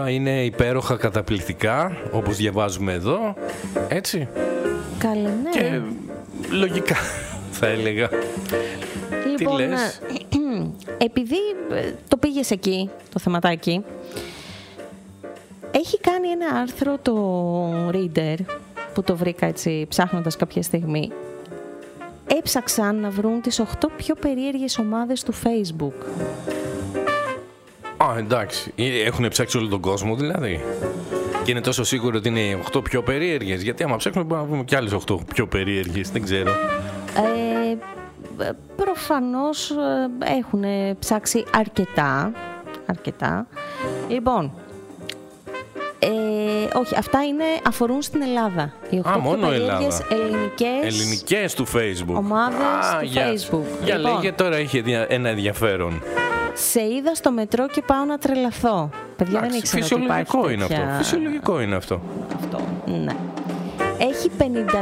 όλα είναι υπέροχα, καταπληκτικά, όπως διαβάζουμε εδώ, έτσι. Καλέ, ναι. Και λογικά θα έλεγα. Λοιπόν, τι λες? Επειδή το πήγες εκεί, το θεματάκι, έχει κάνει ένα άρθρο το Reader, που το βρήκα έτσι ψάχνοντας κάποια στιγμή. Έψαξαν να βρουν τις 8 πιο περίεργες ομάδες του Facebook. Α, εντάξει. Έχουν ψάξει όλο τον κόσμο δηλαδή. Και είναι τόσο σίγουρο ότι είναι 8 πιο περίεργες. Γιατί άμα ψάχνουμε μπορούμε να βρούμε και άλλες 8 πιο περίεργες. Δεν ξέρω. Προφανώς έχουν ψάξει αρκετά. Λοιπόν, όχι, αυτά αφορούν στην Ελλάδα. Οι 8 μόνο περίεργες ελληνικές του Facebook. Ομάδες του Facebook. Για Λοιπόν, λέγε, τώρα έχει ένα ενδιαφέρον. Σε είδα στο μετρό και πάω να τρελαθώ. Παιδιά, δεν ήξερα ότι υπάρχει τέτοια... Φυσιολογικό είναι αυτό. Αυτό, ναι. Έχει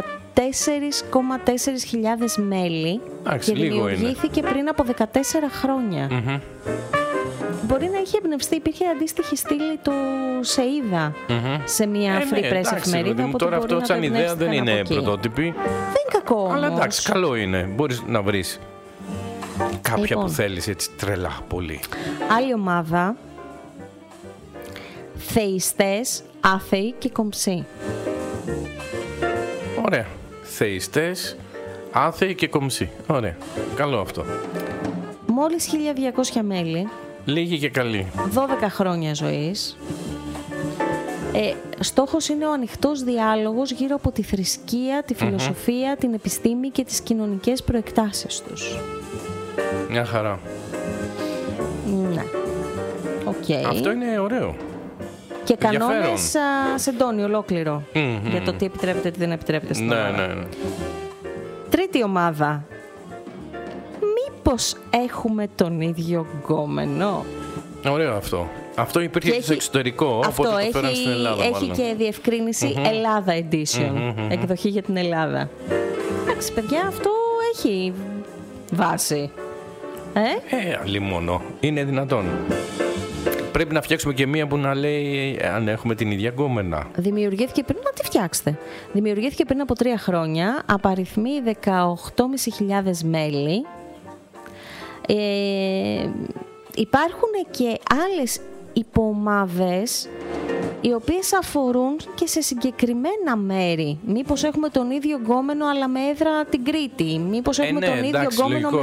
54,4 μέλη. Εντάξει, και λίγο δημιουργήθηκε πριν από 14 χρόνια. Mm-hmm. Μπορεί να έχει εμπνευστεί, υπήρχε αντίστοιχη στήλη του Σε είδα σε μια free press εφημερίδα. Τώρα αυτό σαν ιδέα δεν είναι πρωτότυπη. Δεν είναι κακό όμως. Αλλά εντάξει, καλό είναι. Μπορείς να βρεις κάποια λοιπόν, που θέλεις έτσι τρελά πολύ. Άλλη ομάδα. Θεϊστές, άθεοι και κομψοί. Ωραία. Θεϊστές, άθεοι και κομψοί. Ωραία. Καλό αυτό. Μόλις 1.200 μέλη. Λίγοι και καλοί. 12 χρόνια ζωής. Στόχος είναι ο ανοιχτός διάλογος γύρω από τη θρησκεία, τη φιλοσοφία, την επιστήμη και τις κοινωνικές προεκτάσεις τους. Μια χαρά. Ναι. Okay. Αυτό είναι ωραίο. Και κανόνες σεντόνι ολόκληρο για το τι επιτρέπεται, τι δεν επιτρέπεται στην ομάδα. Ναι. Τρίτη ομάδα. Μήπως έχουμε τον ίδιο γκόμενο? Ωραίο αυτό. Αυτό υπήρχε και στο εξωτερικό, οπότε το φέραν στην Ελλάδα. Έχει και διευκρίνηση Ελλάδα Edition, εκδοχή για την Ελλάδα. Εντάξει παιδιά, αυτό έχει βάση. Αλλήμονο. Είναι δυνατόν. Πρέπει να φτιάξουμε και μία που να λέει αν έχουμε την ίδια γκόμενα. Δημιουργήθηκε πριν, να τη φτιάξετε. Δημιουργήθηκε πριν από 3 χρόνια, απαριθμεί 18.500 μέλη. Υπάρχουν και άλλες υποομάδες οι οποίες αφορούν και σε συγκεκριμένα μέρη. Μήπως έχουμε τον ίδιο γκόμενο αλλά με έδρα την Κρήτη. Μήπως έχουμε τον ίδιο γκόμενο με